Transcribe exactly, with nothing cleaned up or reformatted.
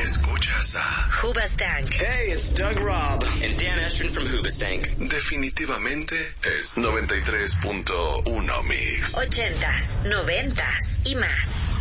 Escuchas a Hoobastank. Hey, it's Doug Robb and Dan Estrin from Hoobastank. Definitivamente es noventa y tres punto uno Mix. Ochentas, noventas y más.